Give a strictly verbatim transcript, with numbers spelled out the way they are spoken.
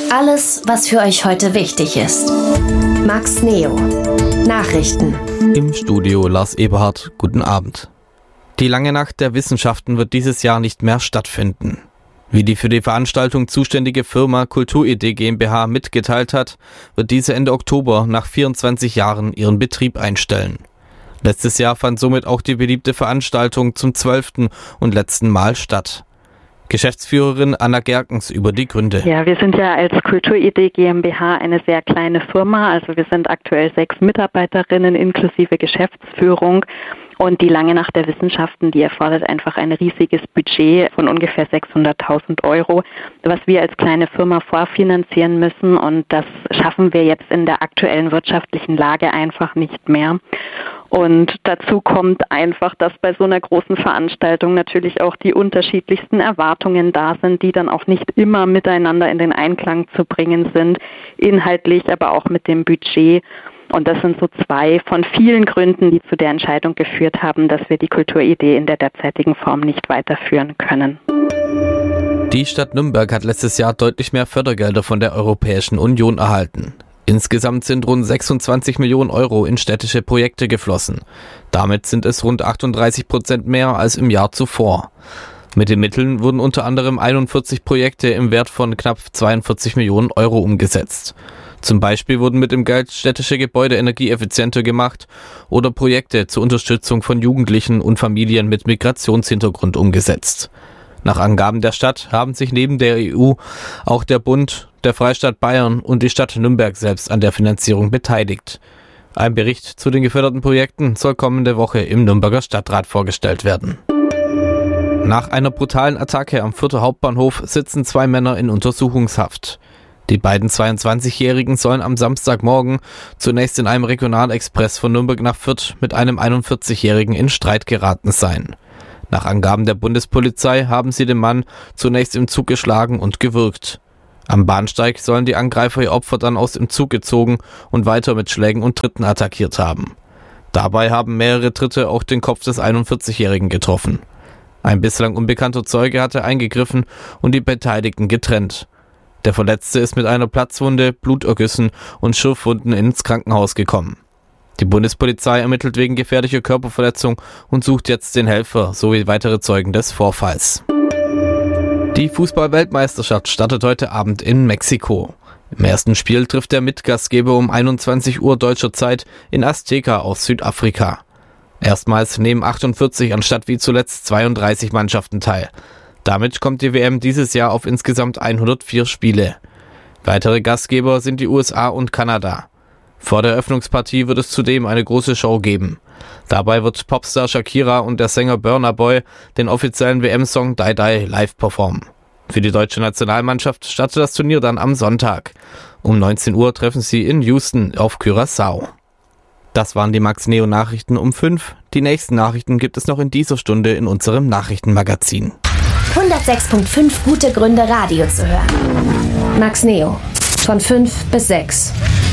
Alles, was für euch heute wichtig ist. Max Neo. Nachrichten. Im Studio Lars Eberhardt. Guten Abend. Die lange Nacht der Wissenschaften wird dieses Jahr nicht mehr stattfinden. Wie die für die Veranstaltung zuständige Firma Kulturidee GmbH mitgeteilt hat, wird diese Ende Oktober nach vierundzwanzig Jahren ihren Betrieb einstellen. Letztes Jahr fand somit auch die beliebte Veranstaltung zum zwölften und letzten Mal statt. Geschäftsführerin Anna Gerkens über die Gründe. Ja, wir sind ja als Kulturidee GmbH eine sehr kleine Firma. Also wir sind aktuell sechs Mitarbeiterinnen inklusive Geschäftsführung. Und die Lange Nacht der Wissenschaften, die erfordert einfach ein riesiges Budget von ungefähr sechshunderttausend Euro, was wir als kleine Firma vorfinanzieren müssen. Und das schaffen wir jetzt in der aktuellen wirtschaftlichen Lage einfach nicht mehr. Und dazu kommt einfach, dass bei so einer großen Veranstaltung natürlich auch die unterschiedlichsten Erwartungen da sind, die dann auch nicht immer miteinander in den Einklang zu bringen sind, inhaltlich, aber auch mit dem Budget. Und das sind so zwei von vielen Gründen, die zu der Entscheidung geführt haben, dass wir die Kulturidee in der derzeitigen Form nicht weiterführen können. Die Stadt Nürnberg hat letztes Jahr deutlich mehr Fördergelder von der Europäischen Union erhalten. Insgesamt sind rund sechsundzwanzig Millionen Euro in städtische Projekte geflossen. Damit sind es rund achtunddreißig Prozent mehr als im Jahr zuvor. Mit den Mitteln wurden unter anderem einundvierzig Projekte im Wert von knapp zweiundvierzig Millionen Euro umgesetzt. Zum Beispiel wurden mit dem Geld städtische Gebäude energieeffizienter gemacht oder Projekte zur Unterstützung von Jugendlichen und Familien mit Migrationshintergrund umgesetzt. Nach Angaben der Stadt haben sich neben der E U auch der Bund, der Freistaat Bayern und die Stadt Nürnberg selbst an der Finanzierung beteiligt. Ein Bericht zu den geförderten Projekten soll kommende Woche im Nürnberger Stadtrat vorgestellt werden. Nach einer brutalen Attacke am Fürther Hauptbahnhof sitzen zwei Männer in Untersuchungshaft. Die beiden zweiundzwanzigjährigen sollen am Samstagmorgen zunächst in einem Regionalexpress von Nürnberg nach Fürth mit einem einundvierzigjährigen in Streit geraten sein. Nach Angaben der Bundespolizei haben sie den Mann zunächst im Zug geschlagen und gewürgt. Am Bahnsteig sollen die Angreifer ihr Opfer dann aus dem Zug gezogen und weiter mit Schlägen und Tritten attackiert haben. Dabei haben mehrere Tritte auch den Kopf des einundvierzigjährigen getroffen. Ein bislang unbekannter Zeuge hatte eingegriffen und die Beteiligten getrennt. Der Verletzte ist mit einer Platzwunde, Blutergüssen und Schürfwunden ins Krankenhaus gekommen. Die Bundespolizei ermittelt wegen gefährlicher Körperverletzung und sucht jetzt den Helfer sowie weitere Zeugen des Vorfalls. Die Fußball-Weltmeisterschaft startet heute Abend in Mexiko. Im ersten Spiel trifft der Mitgastgeber um einundzwanzig Uhr deutscher Zeit in Azteca aus Südafrika. Erstmals nehmen achtundvierzig anstatt wie zuletzt zweiunddreißig Mannschaften teil. Damit kommt die W M dieses Jahr auf insgesamt hundertvier Spiele. Weitere Gastgeber sind die U S A und Kanada. Vor der Eröffnungspartie wird es zudem eine große Show geben. Dabei wird Popstar Shakira und der Sänger Burna Boy den offiziellen W M-Song Die Die live performen. Für die deutsche Nationalmannschaft startet das Turnier dann am Sonntag. Um neunzehn Uhr treffen sie in Houston auf Curaçao. Das waren die Max Neo Nachrichten um fünf. Die nächsten Nachrichten gibt es noch in dieser Stunde in unserem Nachrichtenmagazin. hundertsechs Komma fünf gute Gründe, Radio zu hören. Max Neo. Von fünf bis sechs.